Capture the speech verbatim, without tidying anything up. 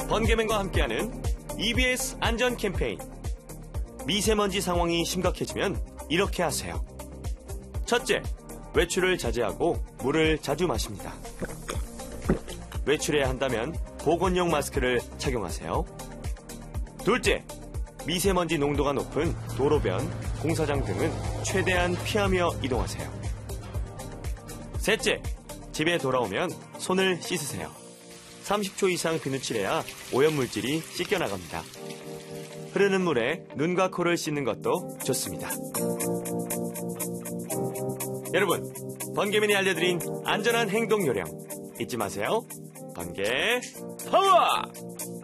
번개맨과 함께하는 이비에스 안전 캠페인. 미세먼지 상황이 심각해지면 이렇게 하세요. 첫째, 외출을 자제하고 물을 자주 마십니다. 외출해야 한다면 보건용 마스크를 착용하세요. 둘째, 미세먼지 농도가 높은 도로변, 공사장 등은 최대한 피하며 이동하세요. 셋째, 집에 돌아오면 손을 씻으세요. 삼십 초 이상 비누칠해야 오염물질이 씻겨나갑니다. 흐르는 물에 눈과 코를 씻는 것도 좋습니다. 여러분, 번개맨이 알려드린 안전한 행동 요령 잊지 마세요. 번개 파워!